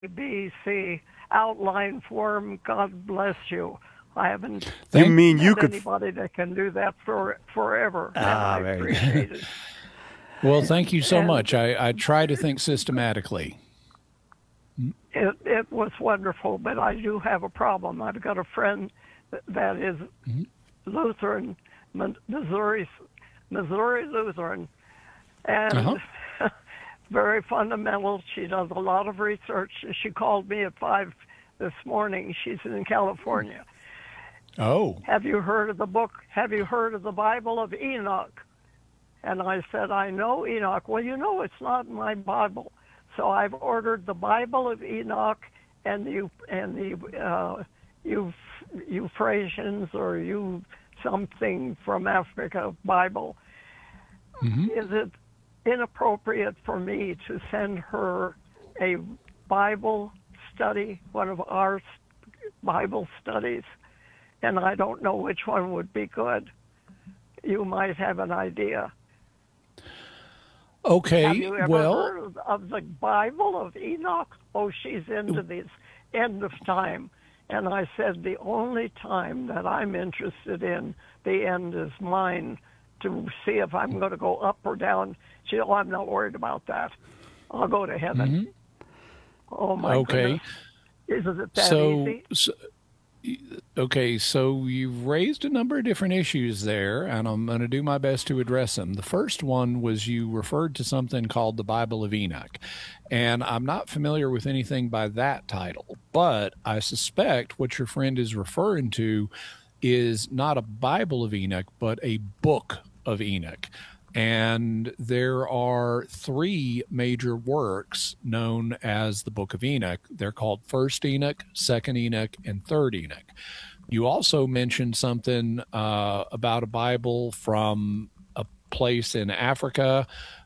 ABC outline form. God bless you. I haven't You mean you met could anybody that can do that forever, and Ah, I very good. appreciate it. Well, thank you so And much. I try to think systematically. it was wonderful, but I do have a problem. I've got a friend that is Lutheran, Missouri Lutheran, and very fundamental. She does a lot of research. She called me at 5 this morning. She's in California. Oh, Have you heard of the book? Have you heard of the Bible of Enoch? And I said, I know Enoch. Well, you know, it's not in my Bible. So I've ordered the Bible of Enoch and the Euphrates or you something from Africa Bible. Is it inappropriate for me to send her a Bible study, one of our Bible studies? And I don't know which one would be good. You might have an idea. Have okay. you ever Well, heard of the Bible of Enoch? Oh, she's into this end of time. And I said, the only time that I'm interested in the end is mine, to see if I'm going to go up or down. She said, oh, I'm not worried about that. I'll go to heaven. Oh, my okay. goodness. Isn't it that So, easy? okay, so you've raised a number of different issues there, and I'm going to do my best to address them. The first one was you referred to something called the Bible of Enoch, and I'm not familiar with anything by that title, but I suspect what your friend is referring to is not a Bible of Enoch, but a book of Enoch. And there are three major works known as the Book of Enoch. They're called First Enoch, Second Enoch, and Third Enoch. You also mentioned something about a Bible from a place in Africa.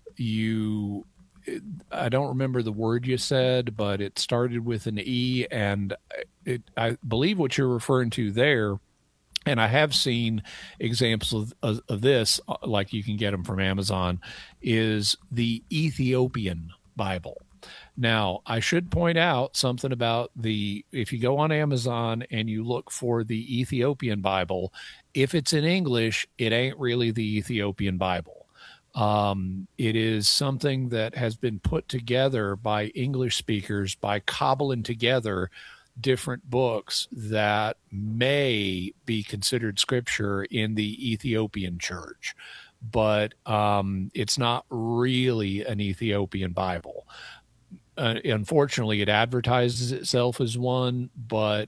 I don't remember the word you said, but it started with an E, and I believe what you're referring to there, and I have seen examples of this, like you can get them from Amazon, is the Ethiopian Bible. Now, I should point out something about if you go on Amazon and you look for the Ethiopian Bible, if it's in English, it ain't really the Ethiopian Bible. It is something that has been put together by English speakers by cobbling together different books that may be considered scripture in the Ethiopian church, but it's not really an Ethiopian Bible. Unfortunately, it advertises itself as one, but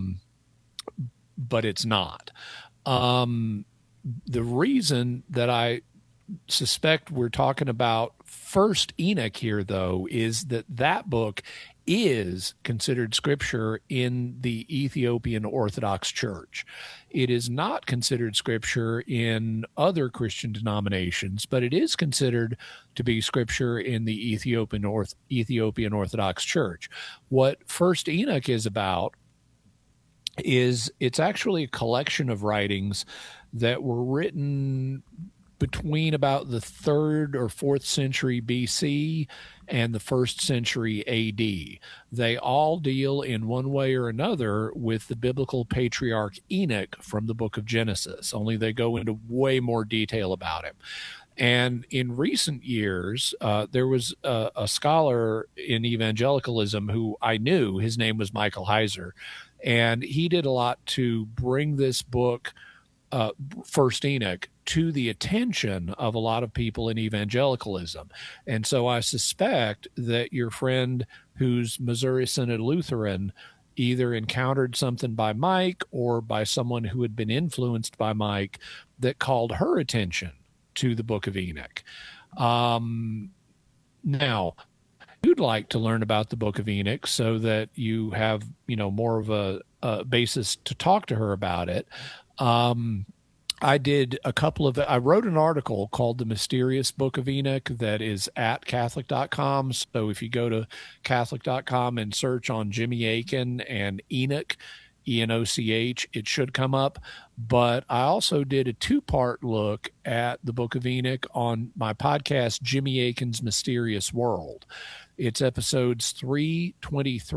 it's not. The reason that I suspect we're talking about First Enoch here, though, is that book is considered scripture in the Ethiopian Orthodox Church. It is not considered scripture in other Christian denominations, but it is considered to be scripture in the Ethiopian Orthodox Church. What First Enoch is about is it's actually a collection of writings that were written between about the 3rd or 4th century BC and the 1st century AD. They all deal in one way or another with the biblical patriarch Enoch from the book of Genesis, only they go into way more detail about him. And in recent years, there was a scholar in evangelicalism who I knew. His name was Michael Heiser, and he did a lot to bring this book, First Enoch, to the attention of a lot of people in evangelicalism. And so I suspect that your friend who's Missouri Synod Lutheran either encountered something by Mike or by someone who had been influenced by Mike that called her attention to the Book of Enoch. Now, you'd like to learn about the Book of Enoch so that you have, more of a basis to talk to her about it. I wrote an article called The Mysterious Book of Enoch that is at Catholic.com. So if you go to Catholic.com and search on Jimmy Akin and Enoch, Enoch. It should come up. But I also did a 2-part look at the Book of Enoch on my podcast, Jimmy Akin's Mysterious World. It's episodes 323